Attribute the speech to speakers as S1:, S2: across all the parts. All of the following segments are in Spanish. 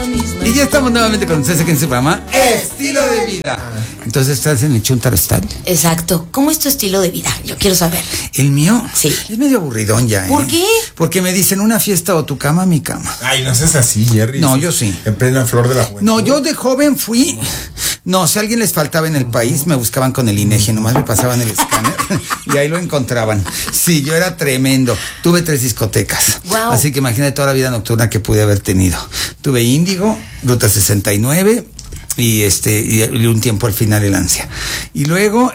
S1: Y ya estamos nuevamente con ustedes aquí en su programa Estilo de Vida. Entonces estás en el Chuntaro Style.
S2: Exacto. ¿Cómo es tu estilo de vida? Yo quiero saber.
S1: ¿El mío?
S2: Sí.
S1: Es medio aburridón ya.
S2: ¿Por qué?
S1: Porque me dicen una fiesta o tu cama, mi cama.
S3: Ay, no seas así, Jerry.
S1: No, yo sí.
S3: En plena flor de la juventud.
S1: No, yo de joven fui. No, si a alguien les faltaba en el país, me buscaban con el INEGI, nomás me pasaban el escáner y ahí lo encontraban. Sí, yo era tremendo. Tuve 3 discotecas.
S2: Wow.
S1: Así que imagínate toda la vida nocturna que pude haber tenido. Tuve Índigo, Ruta 69 y un tiempo al final el Ansia. Y luego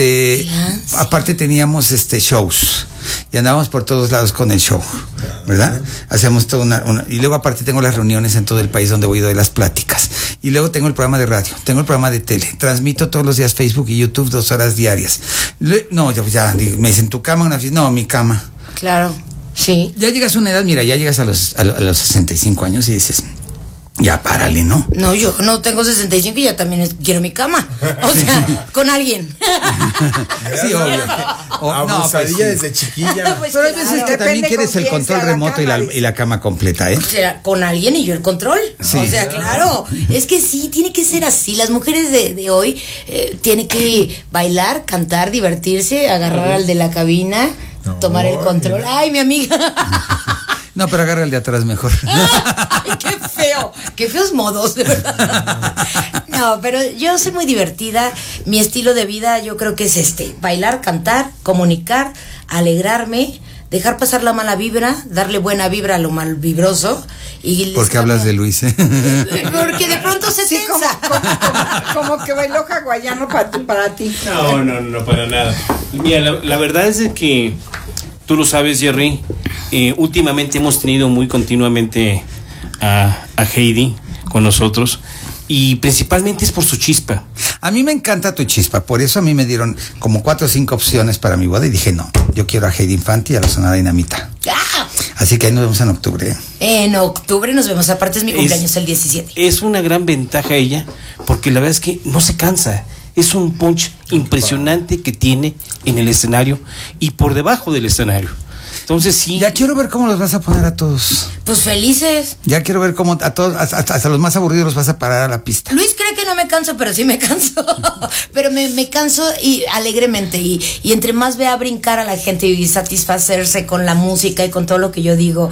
S1: aparte teníamos shows. Y andábamos por todos lados con el show, ¿verdad? Hacíamos toda una... Y luego aparte tengo las reuniones en todo el país donde voy de las pláticas. Y luego tengo el programa de radio, tengo el programa de tele. Transmito todos los días Facebook y YouTube 2 horas diarias. No, ya me dicen, ¿tu cama una fiesta? No, mi cama.
S2: Claro, sí.
S1: Ya llegas a una edad, mira, ya llegas a los 65 años y dices... Ya párale, ¿no?
S2: No, yo no tengo 65 y ya también quiero mi cama. O sea, con alguien.
S1: Sí, obvio.
S3: Abusadilla desde chiquilla.
S2: Pues
S1: pero hay veces
S2: claro.
S1: que también
S4: Depende
S1: quieres
S4: con
S1: el
S4: quién
S1: control
S4: sea la
S1: remoto
S4: cama,
S1: y la cama completa, ¿eh?
S2: O sea, con alguien y yo el control.
S1: Sí.
S2: O sea, claro. Es que sí, tiene que ser así. Las mujeres de hoy tienen que bailar, cantar, divertirse, agarrar al de la cabina, tomar el control. Ay, mi amiga.
S1: No, pero agarra el de atrás mejor.
S2: Ay, qué feo, qué feos modos, de verdad. No, pero yo soy muy divertida. Mi estilo de vida yo creo que es bailar, cantar, comunicar, alegrarme, dejar pasar la mala vibra, darle buena vibra a lo mal vibroso.
S1: ¿Por qué hablas de Luis?
S2: Porque de pronto se
S4: Sí,
S2: tensa.
S4: como que bailó hawaiano para ti.
S5: No, para nada. Mira, la verdad es de que tú lo sabes, Jerry. Últimamente hemos tenido muy continuamente a Heidi con nosotros y principalmente es por su chispa.
S1: A mí me encanta tu chispa, por eso a mí me dieron como 4 o 5 opciones para mi boda y dije no, yo quiero a Heidi Infante y a la Sonora Dinamita.
S2: ¡Ah!
S1: Así que ahí nos vemos en octubre.
S2: En octubre nos vemos, aparte es mi cumpleaños el 17.
S5: Es una gran ventaja ella porque la verdad es que no se cansa. Es un punch impresionante que tiene en el escenario y por debajo del escenario. Entonces sí.
S1: Ya quiero ver cómo los vas a poner a todos.
S2: Pues felices.
S1: Ya quiero ver cómo a todos, hasta los más aburridos los vas a parar a la pista.
S2: Luis cree que no me canso, pero sí me canso. Pero me canso y alegremente. Y entre más vea brincar a la gente y satisfacerse con la música y con todo lo que yo digo.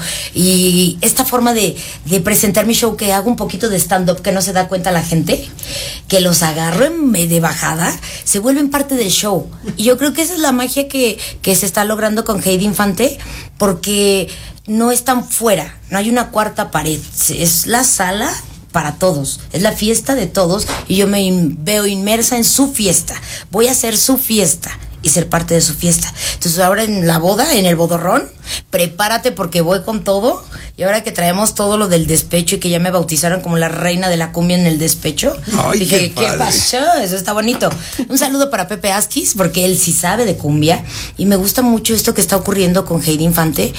S2: Y esta forma de presentar mi show, que hago un poquito de stand-up que no se da cuenta la gente, que los agarro de bajada, se vuelven parte del show. Y yo creo que esa es la magia que se está logrando con Heidi Infante, porque no están fuera, no hay una cuarta pared, es la sala para todos, es la fiesta de todos y yo me veo inmersa en su fiesta, voy a hacer su fiesta y ser parte de su fiesta. Entonces ahora en la boda, en el bodorrón, prepárate porque voy con todo. Y ahora que traemos todo lo del despecho y que ya me bautizaron como la reina de la cumbia en el despecho,
S1: ay,
S2: dije,
S1: qué
S2: ¿qué pasó? Eso está bonito. Un saludo para Pepe Asquis, porque él sí sabe de cumbia y me gusta mucho esto que está ocurriendo con Heidi Infante,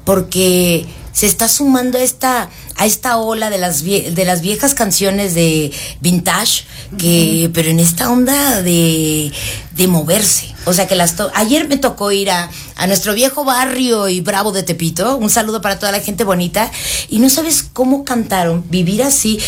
S2: porque se está sumando a esta ola de las viejas canciones de vintage, pero en esta onda de moverse. O sea que ayer me tocó ir a nuestro viejo barrio y bravo de Tepito. Un saludo para toda la gente bonita. Y no sabes cómo cantaron. Vivir así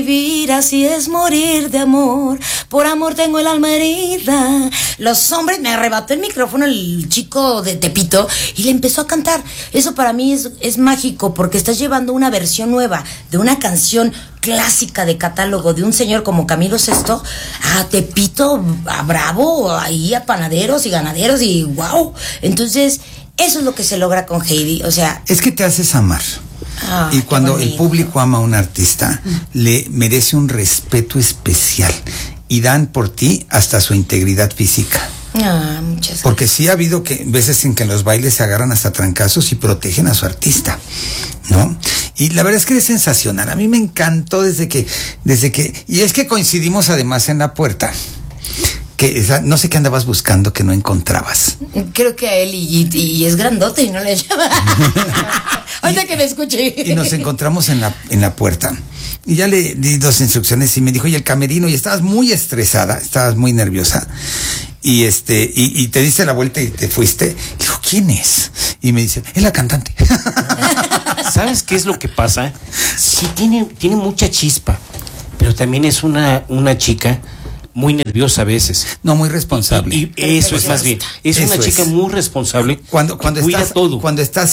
S2: es morir de amor. Por amor tengo el alma herida. Los hombres, me arrebató el micrófono el chico de Tepito y le empezó a cantar. Eso para mí es mágico, porque estás llevando una versión nueva de una canción clásica de catálogo de un señor como Camilo Sesto a Tepito, a Bravo, ahí a panaderos y ganaderos y wow. Entonces eso es lo que se logra con Heidi, o sea,
S1: es que te haces amar. Y cuando el público ama a un artista, le merece un respeto especial y dan por ti hasta su integridad física.
S2: Muchas gracias.
S1: Porque sí ha habido veces en que en los bailes se agarran hasta trancazos y protegen a su artista, ¿no? Y la verdad es que es sensacional. A mí me encantó desde que, y es que coincidimos además en la puerta. no sé qué andabas buscando que no encontrabas.
S2: Creo que a él y es grandote y no le llama. Ahorita que me escuche.
S1: Y nos encontramos en la puerta. Y ya le di 2 instrucciones y me dijo, y el camerino, y estabas muy estresada, estabas muy nerviosa. Y te diste la vuelta y te fuiste. Y dijo, ¿quién es? Y me dice, es la cantante.
S5: ¿Sabes qué es lo que pasa? Sí, tiene mucha chispa, pero también es una chica muy nerviosa a veces.
S1: No, muy responsable.
S5: Y eso es más bien. Es una chica muy responsable.
S1: Cuando
S5: cuida
S1: estás
S5: todo.
S1: Cuando estás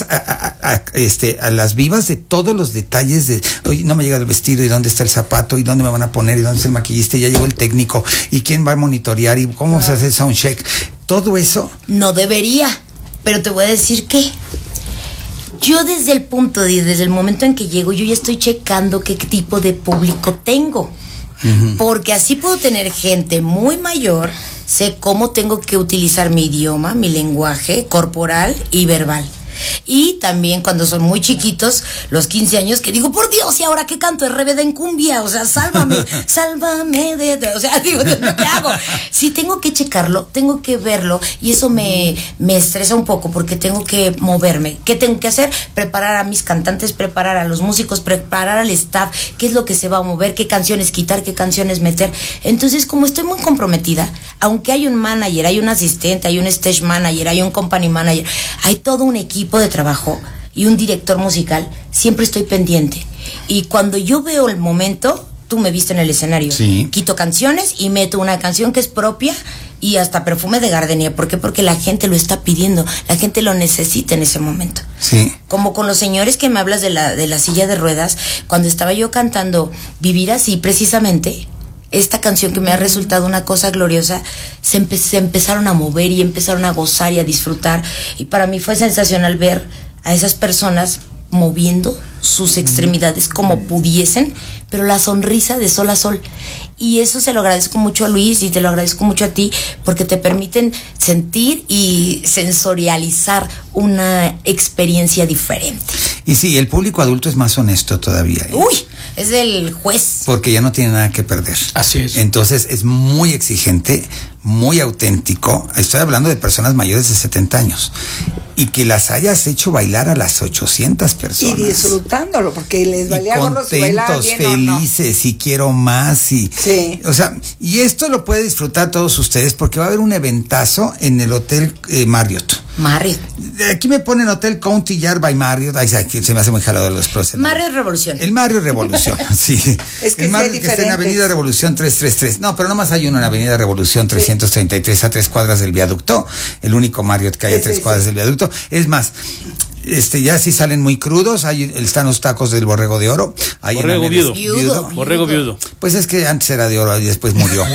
S1: a las vivas de todos los detalles de, oye, no me llega el vestido, y dónde está el zapato, y dónde me van a poner, y dónde está el maquillista, y ya llegó el técnico, y quién va a monitorear, y cómo se hace el soundcheck. Todo eso.
S2: No debería, pero te voy a decir que yo desde el momento en que llego, yo ya estoy checando qué tipo de público tengo. Porque así puedo tener gente muy mayor, sé cómo tengo que utilizar mi idioma, mi lenguaje corporal y verbal. Y también cuando son muy chiquitos, los 15 años, que digo, por Dios, ¿y ahora qué canto? Es RBD en cumbia, o sea, sálvame o sea, digo, ¿qué hago? Sí, tengo que checarlo, tengo que verlo, y eso me estresa un poco, porque tengo que moverme. ¿Qué tengo que hacer? Preparar a mis cantantes, preparar a los músicos, preparar al staff, qué es lo que se va a mover, qué canciones quitar, qué canciones meter. Entonces, como estoy muy comprometida, aunque hay un manager, hay un asistente, hay un stage manager, hay un company manager, hay todo un equipo de trabajo y un director musical, siempre estoy pendiente. Y cuando yo veo el momento, tú me viste en el escenario.
S1: Sí.
S2: Quito canciones y meto una canción que es propia y hasta perfume de gardenia. ¿Por qué? Porque la gente lo está pidiendo, la gente lo necesita en ese momento.
S1: Sí.
S2: Como con los señores que me hablas de la silla de ruedas, cuando estaba yo cantando Vivir Así, precisamente, esta canción que me ha resultado una cosa gloriosa, se empezaron a mover y empezaron a gozar y a disfrutar. Y para mí fue sensacional ver a esas personas moviendo sus extremidades como pudiesen, pero la sonrisa de sol a sol. Y eso se lo agradezco mucho a Luis y te lo agradezco mucho a ti, porque te permiten sentir y sensorializar una experiencia diferente.
S1: Y sí, el público adulto es más honesto todavía.
S2: Uy, es el juez.
S1: Porque ya no tiene nada que perder.
S5: Así es.
S1: Entonces es muy exigente, muy auténtico. Estoy hablando de personas mayores de 70 años. Y que las hayas hecho bailar a las 800 personas.
S4: Y disfrutándolo, porque les valía gorro si bailaban
S1: contentos,
S4: bien
S1: felices, y quiero más. Y,
S4: sí.
S1: O sea, y esto lo puede disfrutar todos ustedes, porque va a haber un eventazo en el Hotel Marriott.
S2: Marriott.
S1: Aquí me ponen Hotel County Yard by Marriott. Ay, se me hace muy jalado los procesos.
S2: Marriott Revolución.
S1: El Marriott Revolución, sí.
S4: Es que
S1: el Marriott que está en Avenida Revolución 333. No, pero nomás hay uno en Avenida Revolución 333 a 3 cuadras del viaducto. El único Marriott que hay a 3 cuadras del viaducto. Es más, ya sí salen muy crudos. Ahí están los tacos del Borrego de Oro. Ahí
S5: Borrego viudo.
S2: Viudo.
S5: Borrego viudo.
S1: Pues es que antes era de oro y después murió.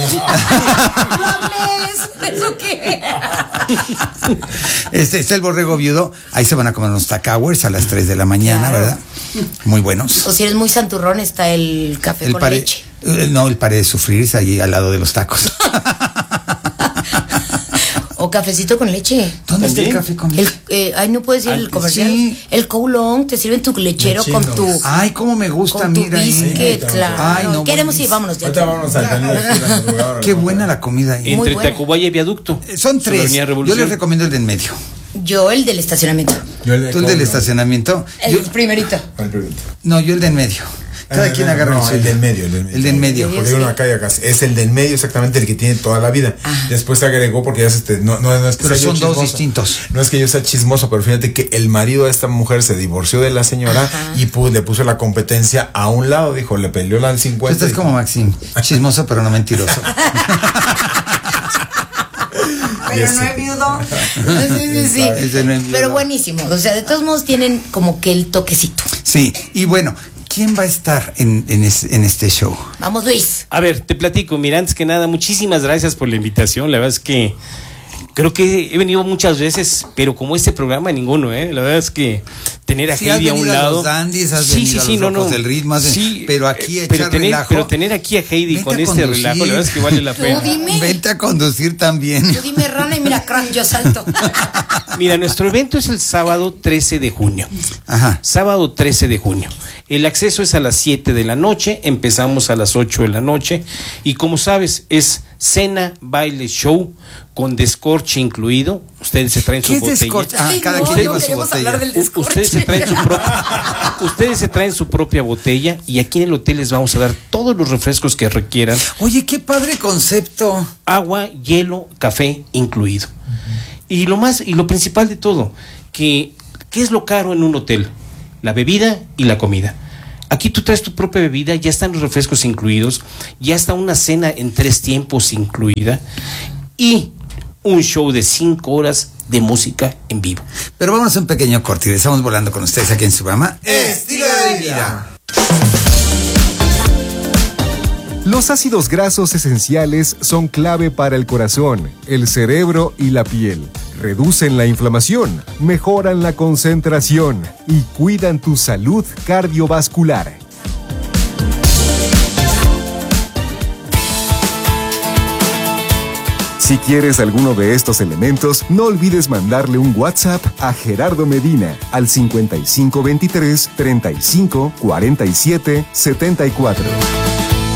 S2: ¿Eso qué?
S1: Está el Borrego viudo. Ahí se van a comer unos tacowers a las 3 de la mañana,
S2: Claro.
S1: ¿verdad? Muy buenos.
S2: O si eres muy santurrón, está el café con leche.
S1: No, el Pare de Sufrir es allí al lado de los tacos.
S2: O cafecito con leche.
S1: ¿Dónde está el café con leche?
S2: Ay, no puedes decir el comercial.
S1: Sí.
S2: El Coulon, te sirven tu lechero con tu...
S1: Ay, cómo me gusta,
S2: con tu
S1: mira.
S2: biscuit, claro.
S1: Ay, no,
S2: Queremos ir,
S1: buenísimo.
S2: vámonos ya.
S3: Ahorita vámonos al canal.
S1: Qué buena la comida ahí.
S2: Muy
S5: Entre
S2: buena.
S5: Tacubaya y Viaducto.
S1: Son
S5: Sobre
S1: 3.
S5: Avenida
S1: Yo
S5: Revolución.
S1: les recomiendo el de en medio.
S2: Yo el del estacionamiento.
S1: ¿Tú el del estacionamiento?
S2: El primerito.
S1: No, yo el de en medio. Cada quien agarra el suyo.
S3: El del medio.
S1: El del medio.
S3: Porque uno acá y acá. Es el del medio exactamente el que tiene toda la vida. Después se agregó porque ya no es que
S1: Pero
S3: sea yo
S1: son dos
S3: chismoso.
S1: distintos.
S3: No es que yo sea chismoso, pero fíjate que el marido de esta mujer se divorció de la señora y le puso la competencia a un lado. Dijo, le peleó la al 50.
S1: Estás como Maxim, chismoso pero no mentiroso.
S4: Pero no es viudo.
S2: Sí.
S1: Ese no es viudo.
S2: Pero buenísimo. O sea, de todos modos tienen como que el toquecito.
S1: Sí, y bueno, ¿quién va a estar en este show?
S2: Vamos, Luis.
S5: A ver, te platico. Mira, antes que nada, muchísimas gracias por la invitación. La verdad es que creo que he venido muchas veces, pero como este programa, ninguno, ¿eh? La verdad es que tener a
S1: Sí, has
S5: Heidi a un
S1: venido a
S5: lado.
S1: los dandies, has venido a los Rojos del Ritmo, pero aquí echar relajo.
S5: Pero tener aquí a Heidi
S1: Vente
S5: con
S1: a
S5: este
S1: conducir.
S5: relajo, la verdad es que vale la
S2: Tú
S5: pena.
S2: dime.
S1: Vente a conducir también.
S2: Tú dime rana y mira, crack, yo salto.
S5: Mira, nuestro evento es el sábado 13 de junio.
S1: Ajá.
S5: Sábado 13 de junio. El acceso es a las 7 de la noche, empezamos a las 8 de la noche y como sabes es cena, baile, show, con descorche incluido. Ustedes se traen su botella.
S1: ¿Qué es descorche? Cada quien lleva su botella.
S5: Ustedes se traen su propia botella y aquí en el hotel les vamos a dar todos los refrescos que requieran.
S1: Oye, qué padre concepto.
S5: Agua, hielo, café incluido. Y lo principal de todo, ¿qué es lo caro en un hotel? La bebida y la comida. Aquí tú traes tu propia bebida, ya están los refrescos incluidos, ya está una cena en 3 tiempos incluida y un show de 5 horas de música en vivo.
S1: Pero vamos a un pequeño corte y estamos volando con ustedes aquí en su programa Estilo de Vida.
S6: Los ácidos grasos esenciales son clave para el corazón, el cerebro y la piel. Reducen la inflamación, mejoran la concentración y cuidan tu salud cardiovascular. Si quieres alguno de estos elementos, no olvides mandarle un WhatsApp a Gerardo Medina al 5523 35 47 74.